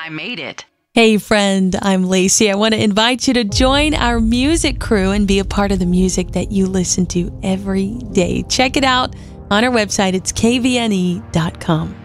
I made it. Hey friend, I'm Lacey. I want to invite you to join our music crew and be a part of the music that you listen to every day. Check it out on our website. It's kvne.com.